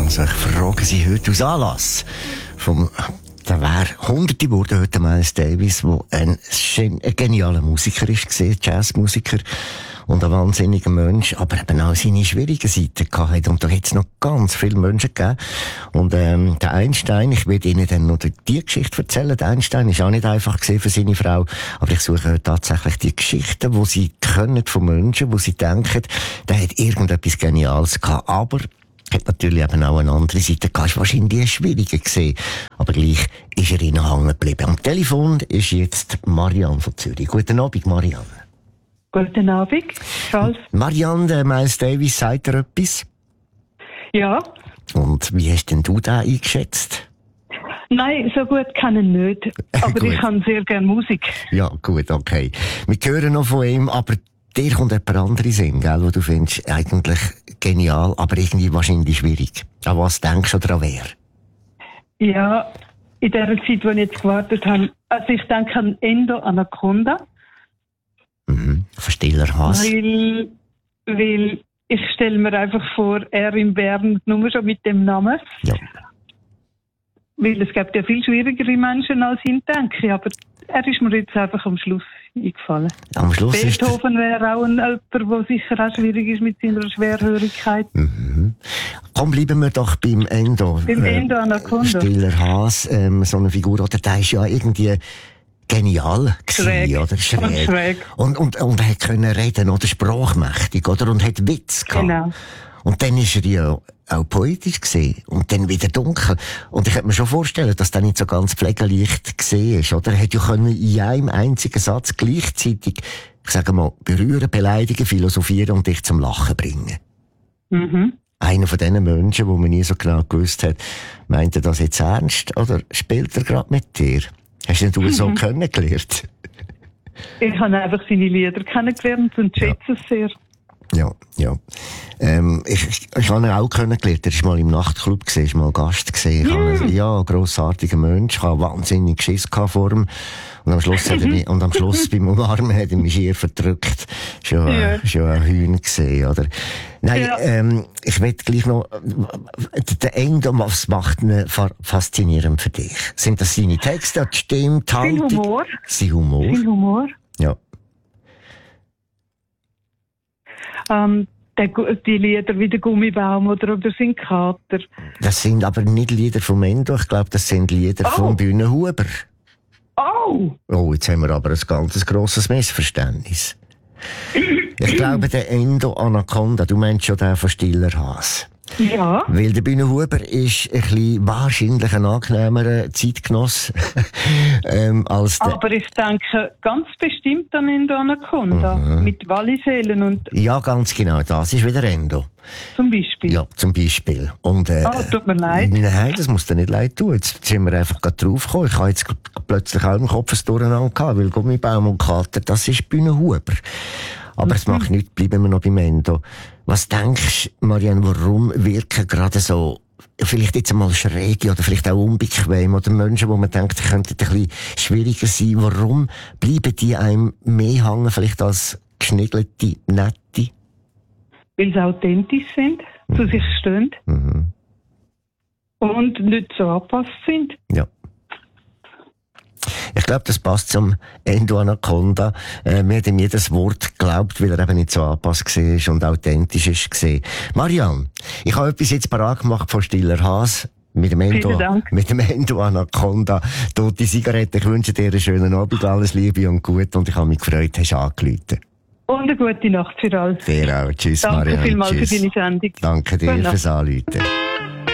Also ich frage Sie heute aus Anlass da wäre Hunderte geworden heute Miles Davis, der ein genialer Musiker ist, Jazzmusiker und ein wahnsinniger Mensch, aber eben auch seine schwierigen Seiten gehabt. Und da hat es noch ganz viele Menschen gegeben. Und der Einstein, ich werde Ihnen dann noch die Geschichte erzählen. Der Einstein ist auch nicht einfach gewesen für seine Frau, aber ich suche tatsächlich die Geschichten, die sie können von Menschen, wo sie denken, der hat irgendetwas Geniales gehabt, aber hat natürlich eben auch eine andere Seite gehabt. Es war wahrscheinlich schwieriger gewesen. Aber gleich ist er ihnen hängen geblieben. Am Telefon ist jetzt Marianne von Zürich. Guten Abend, Marianne. Guten Abend, Charles. Marianne, der Miles Davis, sagt dir etwas? Ja. Und wie hast denn du den eingeschätzt? Nein, so gut kann ich nicht. Aber ich kann sehr gerne Musik. Ja, gut, okay. Wir hören noch von ihm, aber dir kommt jemand anderes Sinn, gell, wo du findest, eigentlich genial, aber irgendwie wahrscheinlich schwierig. An was denkst du oder an wer? Ja, in der Zeit, wo ich jetzt gewartet habe, also ich denke an Endo Anaconda. Mhm, von Stiller Haas. Weil ich stelle mir einfach vor, er in Bern, nur schon mit dem Namen. Ja. Weil es gibt ja viel schwierigere Menschen als ihn, denke ich, aber er ist mir jetzt einfach am Schluss eingefallen. Am Schluss Beethoven wäre auch jemand, der sicher auch schwierig ist mit seiner Schwerhörigkeit. Mhm. Komm, bleiben wir doch beim Endo. Beim Endo Anaconda. Stiller Haas, so eine Figur, oder der ist ja irgendwie genial gewesen, oder? Schräg. Und er hat können reden, oder? Sprachmächtig, oder? Und hat Witz gehabt. Genau. Und dann ist er ja auch poetisch gesehen und dann wieder dunkel. Und ich kann mir schon vorstellen, dass das nicht so ganz pflegeleicht gesehen ist, oder? Er hätte ja können in einem einzigen Satz gleichzeitig, ich sage mal, berühren, beleidigen, philosophieren und dich zum Lachen bringen. Mhm. Einer von diesen Menschen, wo man nie so genau gewusst hat, meint er das jetzt ernst oder spielt er gerade mit dir? Hast du ihn so kennengelernt? Ich habe einfach seine Lieder kennengelernt und schätze es sehr. Ja. Ich habe ihn auch kennengelernt. Er war mal im Nachtclub, ist mal Gast gewesen. Ja, grossartiger Mensch. Ich hatte wahnsinnig Schiss vor ihm. Und am Schluss beim Umarmen hat er mich schier verdrückt. Schon ein Hühn gesehen, oder? Nein, ich will gleich noch, der Endo, was macht ihn faszinierend für dich? Sind das seine Texte, die Stimme, die Haltung? Sein Humor. Sein Humor. Ja. Die Lieder wie der Gummibaum oder sein Kater. Das sind aber nicht Lieder vom Endo, ich glaube, das sind Lieder von Bühnenhuber. Oh, jetzt haben wir aber ein ganz grosses Missverständnis. Ich glaube, der Endo Anaconda, du meinst schon den von Stiller Haas. Ja. Weil der Bühnenhuber ist ein bisschen wahrscheinlich ein angenehmerer Zeitgenoss als der. Aber ich denke ganz bestimmt an Endo Anaconda. Mit Wallisellen und. Ja, ganz genau. Das ist wieder Endo. Zum Beispiel? Ja, zum Beispiel. Und, tut mir leid. Nein, das muss dir nicht leid tun. Jetzt sind wir einfach gerade draufgekommen. Ich habe jetzt plötzlich auch im Kopf ein Durcheinander gehabt, weil Gummibaum und Kater, das ist Bühnenhuber. Aber es macht nichts, bleiben wir noch beim Endo. Was denkst du, Marianne, warum wirken gerade so, vielleicht jetzt einmal schräge oder vielleicht auch unbequem oder Menschen, wo man denkt, die könnten ein bisschen schwieriger sein, warum bleiben die einem mehr hängen, vielleicht als geschniegelte, nette? Weil sie authentisch sind, zu sich stehen und nicht so angepasst sind. Ja. Ich glaube, das passt zum Endo Anaconda. Mir hat ihm jedes Wort geglaubt, weil er eben nicht so angepasst war und authentisch war. Marianne, ich habe etwas jetzt parat gemacht von Stiller Haas. Mit dem Endo Anaconda. Tote Zigarette. Ich wünsche dir einen schönen Abend, alles Liebe und gut. Und ich habe mich gefreut, hast du angerufen. Und eine gute Nacht für alle. Dir auch. Tschüss, Danke Marianne. Danke vielmals Tschüss. für deine Sendung. Danke dir fürs Anrufen.